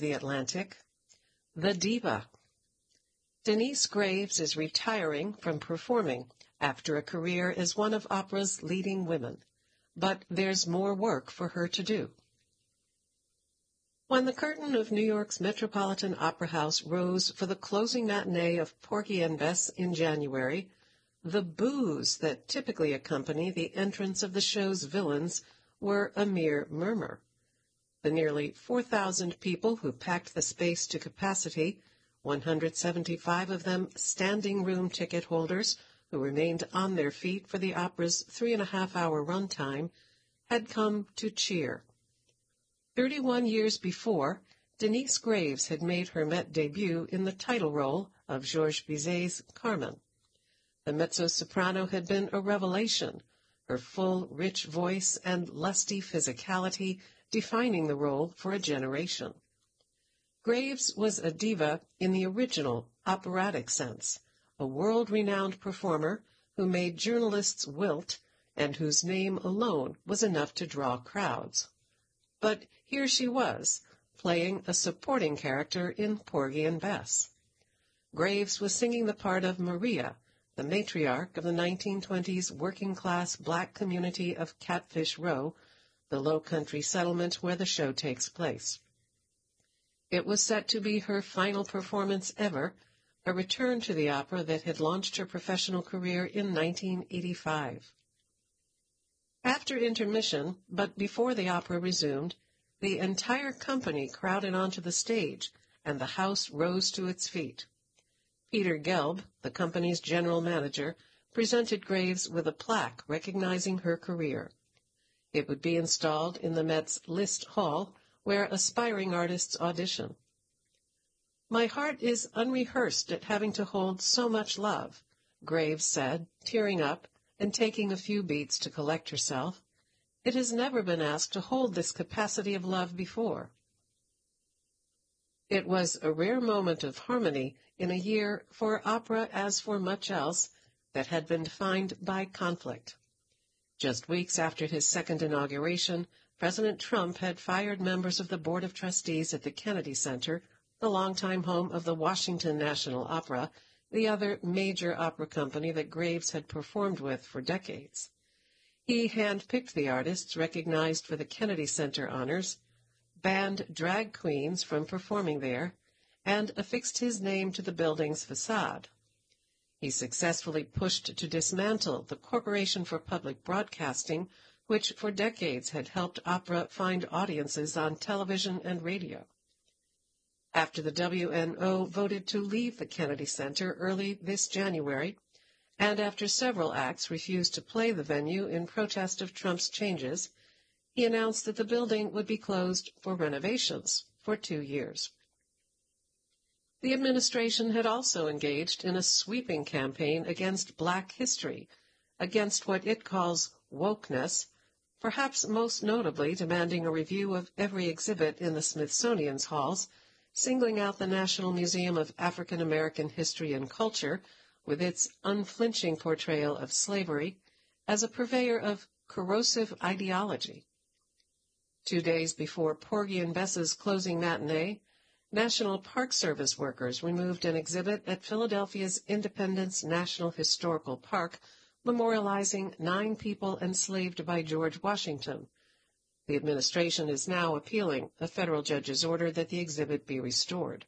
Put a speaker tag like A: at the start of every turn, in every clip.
A: the Atlantic, the diva. Denyce Graves is retiring from performing after a career as one of opera's leading women, but there's more work for her to do. When the curtain of New York's Metropolitan Opera House rose for the closing matinee of Porgy and Bess in January, the boos that typically accompany the entrance of the show's villains were a mere murmur. The nearly 4,000 people who packed the space to capacity, 175 of them standing room ticket holders who remained on their feet for the opera's 3.5-hour runtime, had come to cheer. 31 years before, Denyce Graves had made her Met debut in the title role of Georges Bizet's Carmen. The mezzo-soprano had been a revelation, her full, rich voice and lusty physicality defining the role for a generation. Graves was a diva in the original operatic sense, a world-renowned performer who made journalists wilt and whose name alone was enough to draw crowds. But here she was, playing a supporting character in Porgy and Bess. Graves was singing the part of Maria, the matriarch of the 1920s working-class black community of Catfish Row, the low-country settlement where the show takes place. It was set to be her final performance ever, a return to the opera that had launched her professional career in 1985. After intermission, but before the opera resumed, the entire company crowded onto the stage, and the house rose to its feet. Peter Gelb, the company's general manager, presented Graves with a plaque recognizing her career. It would be installed in the Met's Liszt Hall, where aspiring artists audition. "My heart is unrehearsed at having to hold so much love," Graves said, tearing up and taking a few beats to collect herself. "It has never been asked to hold this capacity of love before." It was a rare moment of harmony in a year, for opera as for much else, that had been defined by conflict. Just weeks after his second inauguration, President Trump had fired members of the Board of Trustees at the Kennedy Center, the longtime home of the Washington National Opera, the other major opera company that Graves had performed with for decades. He handpicked the artists recognized for the Kennedy Center honors, banned drag queens from performing there, and affixed his name to the building's facade. He successfully pushed to dismantle the Corporation for Public Broadcasting, which for decades had helped opera find audiences on television and radio. After the WNO voted to leave the Kennedy Center early this January, and after several acts refused to play the venue in protest of Trump's changes, he announced that the building would be closed for renovations for 2 years. The administration had also engaged in a sweeping campaign against Black history, against what it calls wokeness, perhaps most notably demanding a review of every exhibit in the Smithsonian's halls, singling out the National Museum of African American History and Culture, with its unflinching portrayal of slavery, as a purveyor of corrosive ideology. 2 days before Porgy and Bess's closing matinee, National Park Service workers removed an exhibit at Philadelphia's Independence National Historical Park, memorializing 9 people enslaved by George Washington. The administration is now appealing a federal judge's order that the exhibit be restored.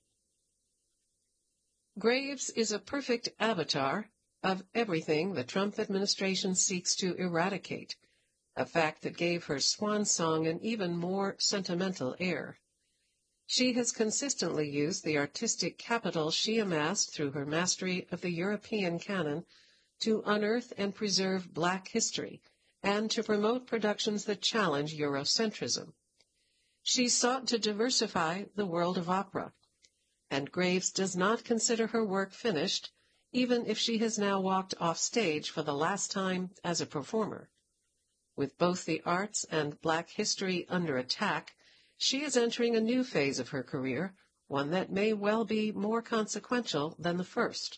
A: Graves is a perfect avatar of everything the Trump administration seeks to eradicate, a fact that gave her swan song an even more sentimental air. She has consistently used the artistic capital she amassed through her mastery of the European canon to unearth and preserve Black history and to promote productions that challenge Eurocentrism. She sought to diversify the world of opera, and Graves does not consider her work finished, even if she has now walked off stage for the last time as a performer. With both the arts and Black history under attack, she is entering a new phase of her career, one that may well be more consequential than the first.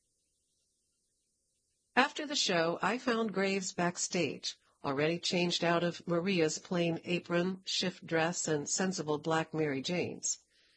A: After the show, I found Graves backstage, already changed out of Maria's plain apron, shift dress, and sensible black Mary Janes.